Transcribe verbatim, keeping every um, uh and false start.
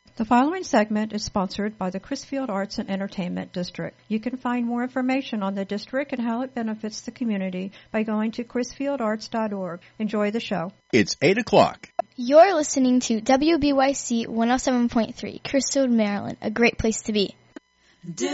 The following segment is sponsored by the Crisfield Arts and Entertainment District. You can find more information on the district and how it benefits the community by going to crisfield arts dot org. Enjoy the show. It's eight o'clock. You're listening to W B Y C one oh seven point three, Crisfield, Maryland, a great place to be.